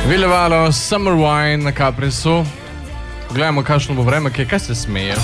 Vilevalo Summer Wine na Caprisu. Pogledajmo, kakšno bo vreme, kaj se smeje.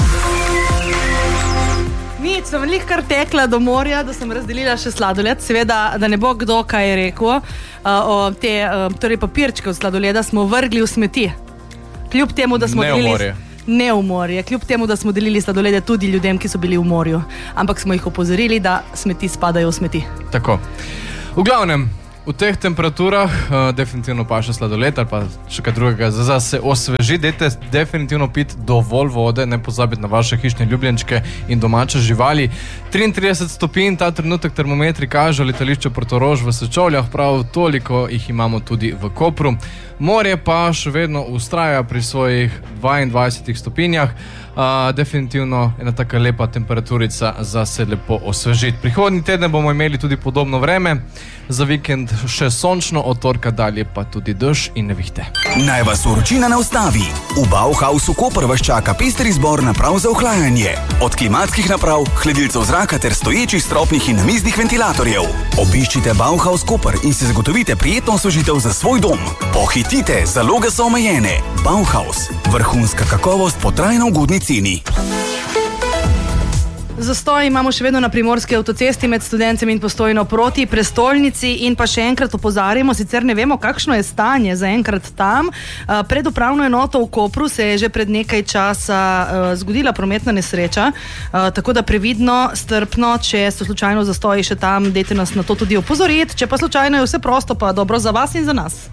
Nič, sem veliko kar tekla do morja, da sem razdelila še sladoled. Seveda, da ne bo kdo kaj rekel. Torej papirčke od sladoleda smo vrgli v smeti. Kljub temu, da smo delili... Ne v morje. Kljub temu, da smo delili sladolede tudi ljudem, ki so bili v morju. Ampak smo jih opozorili, da smeti spadajo v smeti. Tako. V glavnem, v teh temperaturah definitivno paše sladoled ali pa še kaj drugega. Za se osveži, dajte definitivno piti dovolj vode, ne pozabiti na vaše hišne ljubljenčke in domače živali. 33 stopinj, ta trenutek termometri kažejo letališče Portorož v Sečovljah, prav toliko jih imamo tudi v Kopru. Morje pa še vedno ustraja pri svojih 22 stopinjah. Definitivno ena taka lepa temperaturica za se lepo osvežiti. Prihodnji teden bomo imeli tudi podobno vreme, za vikend še sončno, od torka dalje pa tudi dež in nevihte. Naj vas vročina ne ustavi. V Bauhausu Koper vas čaka pester izbor naprav za ohlajanje. Od klimatskih naprav, hladilcev zraka ter stoječih stropnih in namiznih ventilatorjev. Obiščite Bauhaus Koper in si zagotovite prijetno osvežitev za svoj dom. Pohitite, zaloge so omejene. Bauhaus, vrhunska kakovost po trajno ugodni ceni. Zastoj imamo še vedno na primorski avtocesti med Studencem in Postojno proti prestolnici in pa še enkrat opozarjamo, sicer ne vemo, kakšno je stanje zaenkrat tam. Pred upravno enoto v Kopru se je že pred nekaj časa zgodila prometna nesreča, tako da previdno, strpno, če so slučajno zastoji še tam, dajte nas na to tudi opozoriti, če pa slučajno je vse prosto, pa dobro za vas in za nas.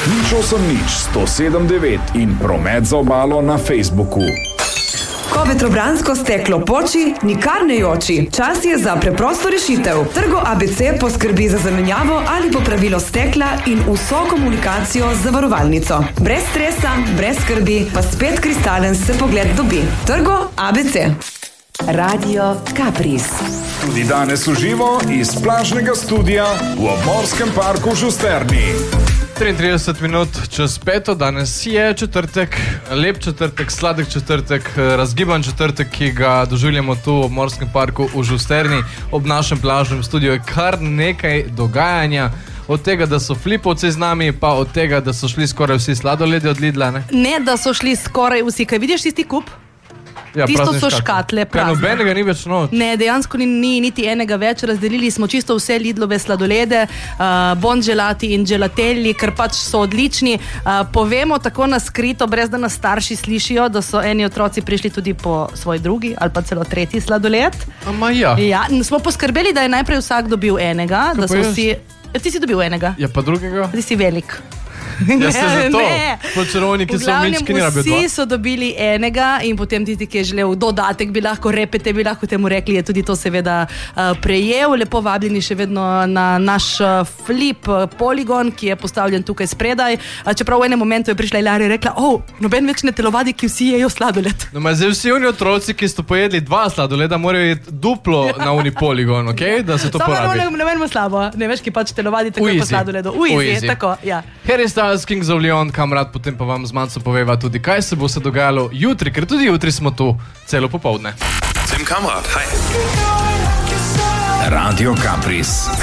080 107 9 in promet za obalo na Facebooku. Ko vetrobransko steklo poči, nikar ne joči. Čas je za preprosto rešitev. Trgo ABC poskrbi za zamenjavo ali popravilo stekla in vso komunikacijo z zavarovalnico. Brez stresa, brez skrbi, pa spet kristalen se pogled dobi. Trgo ABC. Radio Capris. Tudi danes v živo iz plažnega studia v obmorskem parku v Žusterni. 33 minut čez 5, danes je četrtek, lep četrtek, sladek četrtek, razgiban četrtek, ki ga doživljamo tu v obmorskem parku v Žusterni. Ob našem plažnem studiu je kar nekaj dogajanja. Od tega, da so flipovci z nami, pa od tega, da so šli skoraj vsi sladoledi od Lidla, ne? Ne, da so šli skoraj vsi. Kaj vidiš tisti kup? Ja, tisto so škatle, prazne. Nobenega ni več not. Ne, dejansko ni niti enega več. Razdelili smo čisto vse Lidlove sladolede, bonželati in gelatelli, ker pač so odlični. Povemo tako naskrito, brez da nas starši slišijo, da so eni otroci prišli tudi po svoj drugi ali pa celo tretji sladoled. Ama ja. Ja, smo poskrbeli, da je najprej vsak dobil enega, da so vsi... Ti si dobil enega. Ja, pa drugega? Ti si velik. Ja, ste za to. Počarovniki so mečki ne rabijo dva. Vsi so dobili enega in potem tisti, ki je želel dodatek, bi lahko repete, bi lahko temu rekli, je tudi to seveda prejel. Lepo vabljeni še vedno na naš flip poligon, ki je postavljen tukaj spredaj. Čeprav v enem momentu je prišla Ilarija in rekla, noben več ne telovadi, ki vsi jejo sladoled. No, zdaj vsi oni otroci, ki so pojedli 2 sladoleda, morajo jeti duplo na uni poligon, ok? Da se to porabi. Samo ne menimo slabo, ne veš, ki pač telovadi tako po sladoledu. Uizi, tako, ja. Harry Styles, Kings of Leon, kamrat, potem pa vam z Manco poveva tudi, kaj se bo se dogajalo jutri, ker tudi jutri smo tu celo popoldne. Tim Kamrat, hi. Radio Capris.